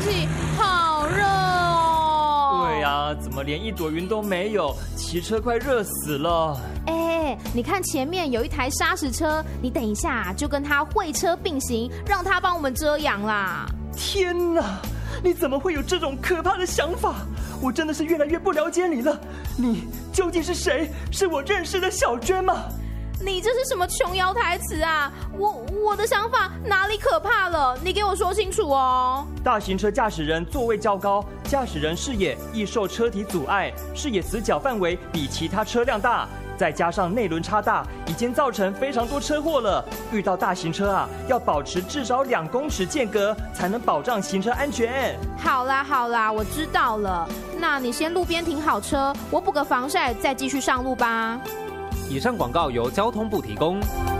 气，好热哦。 对啊，怎么连一朵云都没有？骑车快热死了。 你看前面有一台砂石车，你等一下就跟它会车并行，让它帮我们遮阳啦。 天哪，你怎么会有这种可怕的想法？我真的是越来越不了解你了。你究竟是谁？是我认识的小娟吗？ 你这是什么琼瑶台词啊？我的想法哪里可怕了？你给我说清楚哦。 大型车驾驶人座位较高，驾驶人视野易受车体阻碍，视野死角范围比其他车辆大，再加上内轮差大，已经造成非常多车祸了。遇到大型车啊，要保持至少2公尺间隔，才能保障行车安全。 好啦，我知道了。那你先路边停好车，我补个防晒，再继续上路吧。 以上广告由交通部提供。